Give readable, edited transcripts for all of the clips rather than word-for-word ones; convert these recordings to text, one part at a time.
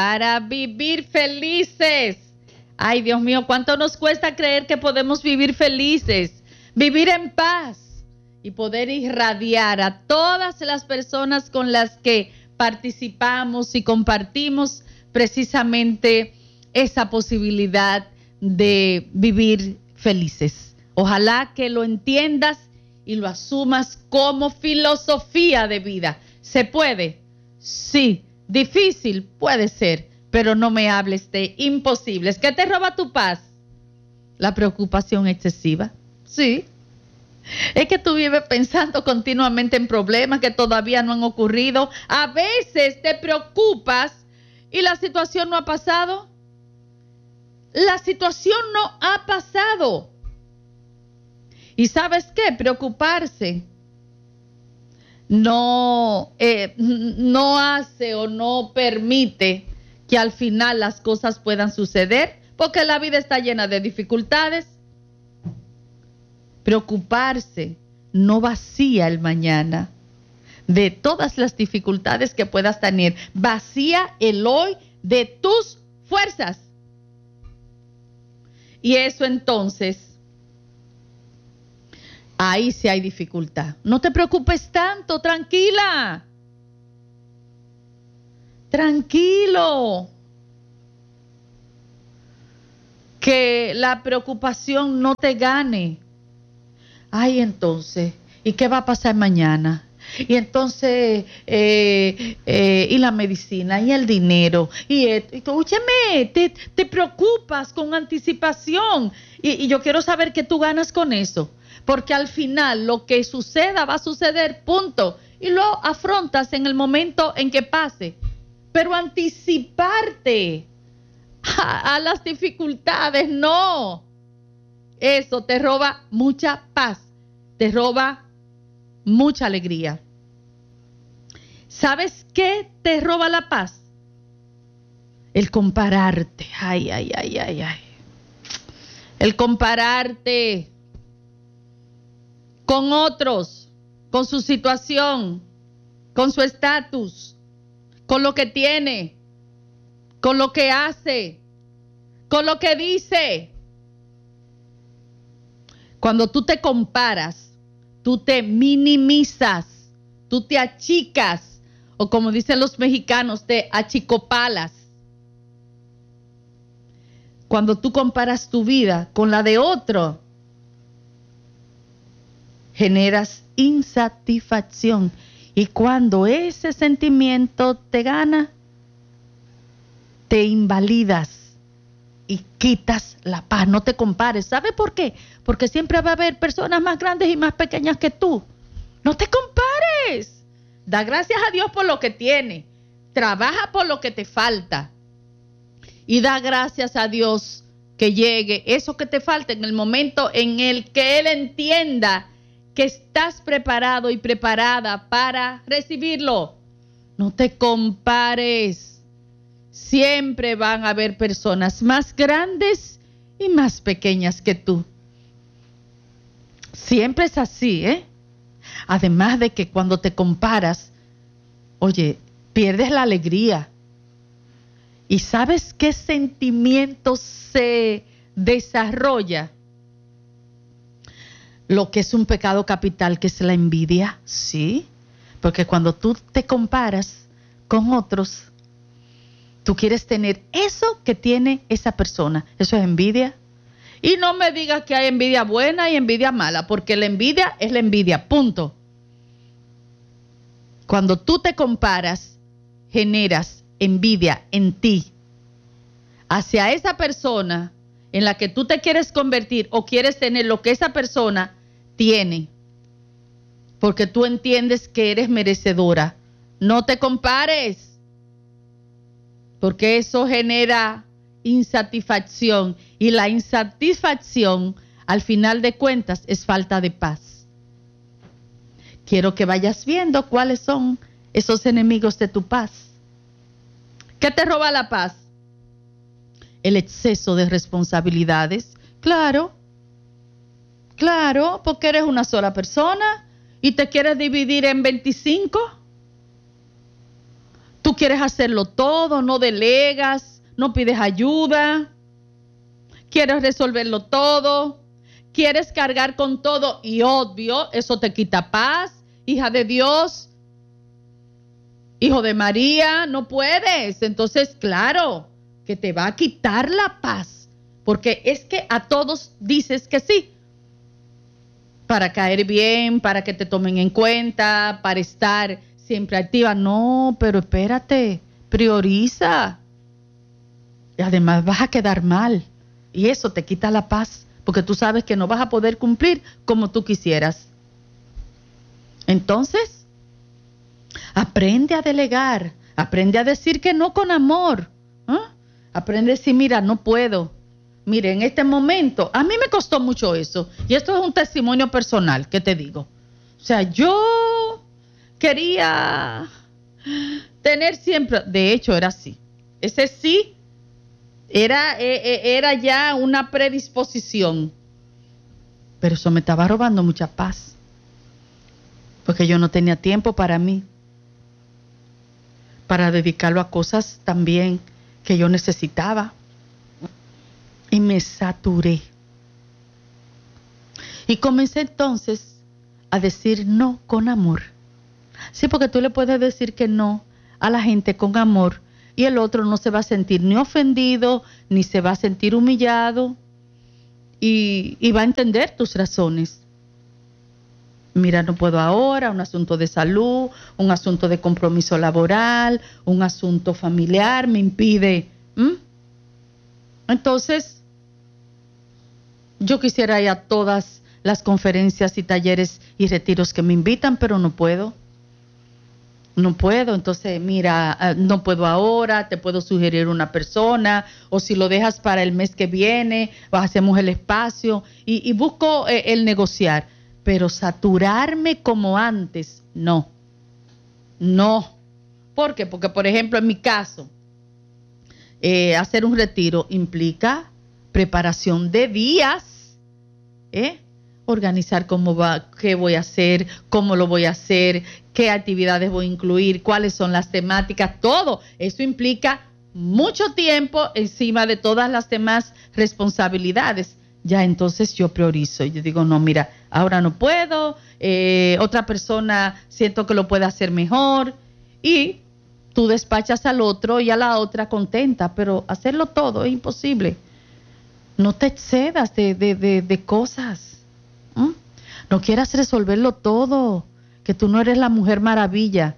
para vivir felices. Ay, Dios mío, ¿cuánto nos cuesta creer que podemos vivir felices, vivir en paz y poder irradiar a todas las personas con las que participamos y compartimos precisamente esa posibilidad de vivir felices? Ojalá que lo entiendas y lo asumas como filosofía de vida. ¿Se puede? Sí. Difícil puede ser, pero no me hables de imposibles. ¿Qué te roba tu paz? La preocupación excesiva. Sí. Es que tú vives pensando continuamente en problemas que todavía no han ocurrido. A veces te preocupas y la situación no ha pasado. La situación no ha pasado. ¿Y sabes qué? Preocuparse no hace o no permite que al final las cosas puedan suceder, porque la vida está llena de dificultades. Preocuparse no vacía el mañana de todas las dificultades que puedas tener. Vacía el hoy de tus fuerzas. Y eso entonces, ahí sí hay dificultad. No te preocupes tanto, tranquila. Tranquilo. Que la preocupación no te gane. Ay, entonces, ¿y qué va a pasar mañana? Y entonces, y la medicina, y el dinero, y esto. Y tú, óyeme, te preocupas con anticipación. Y yo quiero saber qué tú ganas con eso. Porque al final lo que suceda va a suceder, punto. Y lo afrontas en el momento en que pase. Pero anticiparte a las dificultades, no. Eso te roba mucha paz, te roba mucha alegría. ¿Sabes qué te roba la paz? El compararte. Ay. El compararte con otros, con su situación, con su estatus, con lo que tiene, con lo que hace, con lo que dice. Cuando tú te comparas, tú te minimizas, tú te achicas, o como dicen los mexicanos, te achicopalas. Cuando tú comparas tu vida con la de otro, generas insatisfacción. Y cuando ese sentimiento te gana, te invalidas y quitas la paz. No te compares. ¿Sabe por qué? Porque siempre va a haber personas más grandes y más pequeñas que tú. No te compares. Da gracias a Dios por lo que tiene. Trabaja por lo que te falta. Y da gracias a Dios que llegue eso que te falta en el momento en el que Él entienda que estás preparado y preparada para recibirlo. No te compares. Siempre van a haber personas más grandes y más pequeñas que tú. Siempre es así, ¿eh? Además de que cuando te comparas, oye, pierdes la alegría. ¿Y sabes qué sentimiento se desarrolla? Lo que es un pecado capital, que es la envidia, ¿sí? Porque cuando tú te comparas con otros, tú quieres tener eso que tiene esa persona. Eso es envidia. Y no me digas que hay envidia buena y envidia mala, porque la envidia es la envidia, punto. Cuando tú te comparas, generas envidia en ti hacia esa persona en la que tú te quieres convertir o quieres tener lo que esa persona tiene, porque tú entiendes que eres merecedora. No te compares, porque eso genera insatisfacción, y la insatisfacción al final de cuentas es falta de paz. Quiero que vayas viendo cuáles son esos enemigos de tu paz. ¿Qué te roba la paz? El exceso de responsabilidades. Claro, porque eres una sola persona y te quieres dividir en 25. Tú quieres hacerlo todo, no delegas, no pides ayuda, quieres resolverlo todo, quieres cargar con todo y obvio, eso te quita paz, hija de Dios, hijo de María, no puedes. Entonces, claro, que te va a quitar la paz, porque es que a todos dices que sí, para caer bien, para que te tomen en cuenta, para estar siempre activa. No, pero espérate, prioriza. Y además vas a quedar mal y eso te quita la paz, porque tú sabes que no vas a poder cumplir como tú quisieras. Entonces, aprende a delegar, aprende a decir que no con amor. Aprende a decir, mira, no puedo. Mire, en este momento, a mí me costó mucho eso. Y esto es un testimonio personal que te digo. O sea, yo quería tener siempre, de hecho era así. Ese sí era ya una predisposición. Pero eso me estaba robando mucha paz. Porque yo no tenía tiempo para mí. Para dedicarlo a cosas también que yo necesitaba. Y me saturé. Y comencé entonces a decir no con amor. Sí, porque tú le puedes decir que no a la gente con amor y el otro no se va a sentir ni ofendido, ni se va a sentir humillado y va a entender tus razones. Mira, no puedo ahora, un asunto de salud, un asunto de compromiso laboral, un asunto familiar me impide. Entonces, yo quisiera ir a todas las conferencias y talleres y retiros que me invitan, pero no puedo. No puedo, entonces mira, no puedo ahora, te puedo sugerir una persona, o si lo dejas para el mes que viene, hacemos el espacio y busco el negociar, pero saturarme como antes, no. ¿Por qué? Porque, por ejemplo, en mi caso, hacer un retiro implica preparación de días, organizar cómo va, qué voy a hacer, cómo lo voy a hacer, qué actividades voy a incluir, cuáles son las temáticas, todo. Eso implica mucho tiempo encima de todas las demás responsabilidades. Ya entonces yo priorizo. Yo digo, no, mira, ahora no puedo, otra persona siento que lo puede hacer mejor y tú despachas al otro y a la otra contenta, pero hacerlo todo es imposible. No te excedas de cosas. No quieras resolverlo todo, que tú no eres la Mujer Maravilla,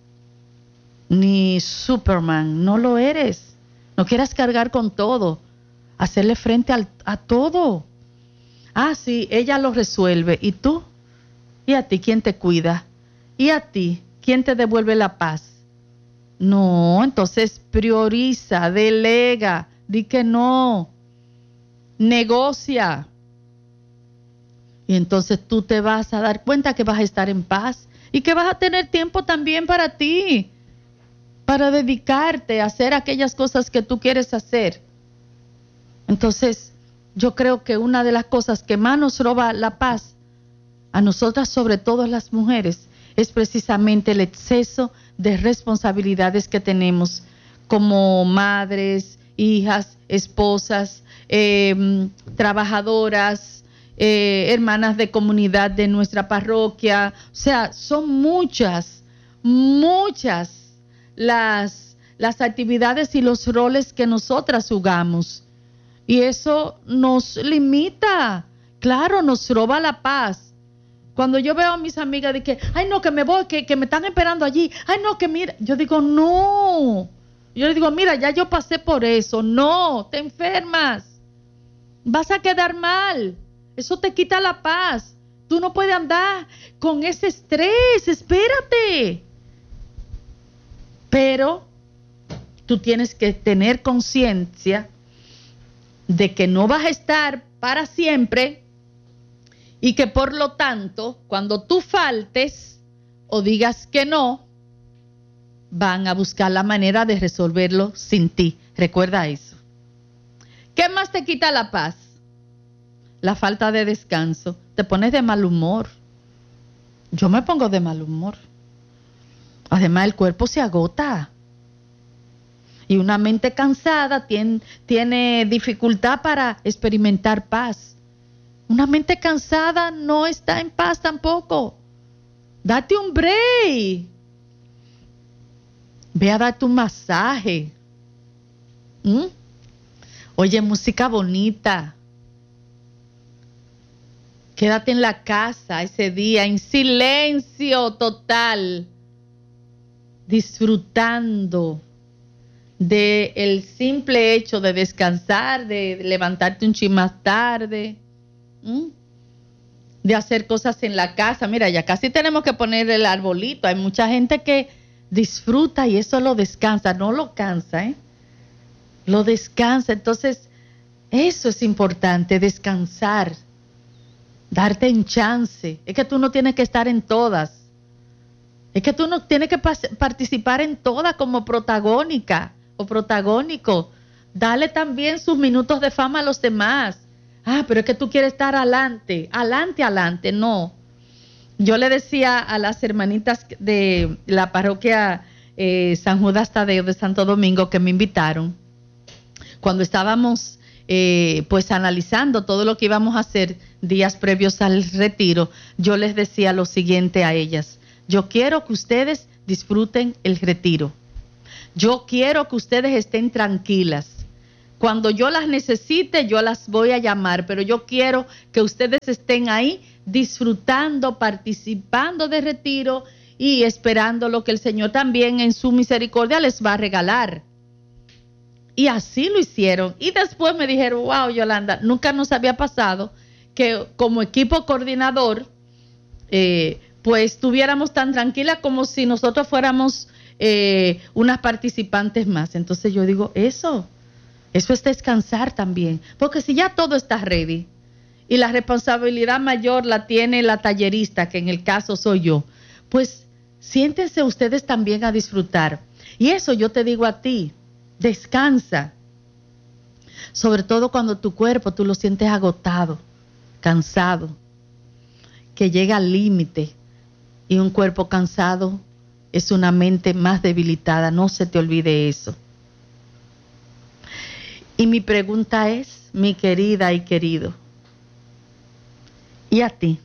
ni Superman, no lo eres. No quieras cargar con todo, hacerle frente a todo. Sí, ella lo resuelve, ¿y tú? ¿Y a ti quién te cuida? ¿Y a ti quién te devuelve la paz? No, entonces prioriza, delega, di que no, negocia. Y entonces tú te vas a dar cuenta que vas a estar en paz y que vas a tener tiempo también para ti, para dedicarte a hacer aquellas cosas que tú quieres hacer. Entonces, yo creo que una de las cosas que más nos roba la paz, a nosotras, sobre todo las mujeres, es precisamente el exceso de responsabilidades que tenemos como madres, hijas, esposas, trabajadoras, hermanas de comunidad de nuestra parroquia. O sea, son muchas las actividades y los roles que nosotras jugamos. Y eso nos limita, claro, nos roba la paz. Cuando yo veo a mis amigas de que, ay no, que me voy, que me están esperando allí, ay no, que mira, yo digo, no. Yo le digo, mira, ya yo pasé por eso, no, te enfermas, vas a quedar mal. Eso te quita la paz. Tú no puedes andar con ese estrés. Espérate. Pero tú tienes que tener conciencia de que no vas a estar para siempre y que por lo tanto, cuando tú faltes o digas que no, van a buscar la manera de resolverlo sin ti. Recuerda eso. ¿Qué más te quita la paz? La falta de descanso. Te pones de mal humor. Yo me pongo de mal humor. Además, el cuerpo se agota. Y una mente cansada tiene dificultad para experimentar paz. Una mente cansada no está en paz tampoco. Date un break. Ve a darte un masaje. Oye, música bonita. Quédate en la casa ese día en silencio total, disfrutando del simple hecho de descansar, de levantarte un chin más tarde, de hacer cosas en la casa. Mira, ya casi tenemos que poner el arbolito. Hay mucha gente que disfruta y eso lo descansa, no lo cansa, lo descansa. Entonces, eso es importante, descansar, darte un chance. Es que tú no tienes que estar en todas. Es que tú no tienes que participar en todas como protagónica o protagónico. Dale también sus minutos de fama a los demás. Pero es que tú quieres estar adelante. No. Yo le decía a las hermanitas de la parroquia San Judas Tadeo de Santo Domingo que me invitaron, cuando estábamos pues analizando todo lo que íbamos a hacer días previos al retiro, yo les decía lo siguiente a ellas: yo quiero que ustedes disfruten el retiro. Yo quiero que ustedes estén tranquilas. Cuando yo las necesite, yo las voy a llamar, pero yo quiero que ustedes estén ahí disfrutando, participando de retiro y esperando lo que el Señor también en su misericordia les va a regalar. Y así lo hicieron. Y después me dijeron: wow, Yolanda, nunca nos había pasado que como equipo coordinador pues estuviéramos tan tranquilas como si nosotros fuéramos unas participantes más. Entonces yo digo, eso es descansar también, porque si ya todo está ready y la responsabilidad mayor la tiene la tallerista, que en el caso soy yo, pues siéntense ustedes también a disfrutar. Y eso yo te digo a ti, descansa, sobre todo cuando tu cuerpo tú lo sientes agotado, cansado, que llega al límite. Y un cuerpo cansado es una mente más debilitada, no se te olvide eso. Y mi pregunta es, mi querida y querido, ¿y a ti?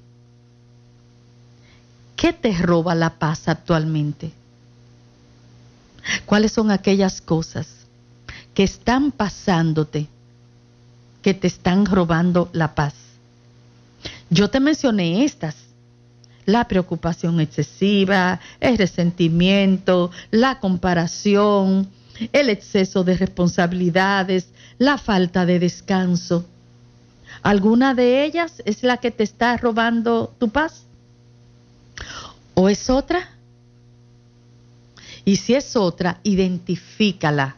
¿Qué te roba la paz actualmente? ¿Cuáles son aquellas cosas que están pasándote, que te están robando la paz? Yo te mencioné estas: la preocupación excesiva, el resentimiento, la comparación, el exceso de responsabilidades, la falta de descanso. ¿Alguna de ellas es la que te está robando tu paz? ¿O es otra? Y si es otra, identifícala.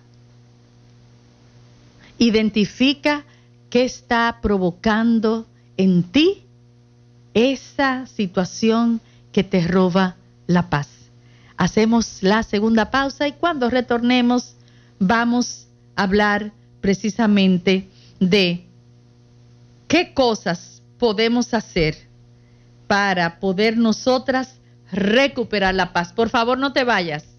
Identifica qué está provocando en ti esa situación que te roba la paz. Hacemos la segunda pausa y cuando retornemos vamos a hablar precisamente de qué cosas podemos hacer para poder nosotras recuperar la paz. Por favor, no te vayas.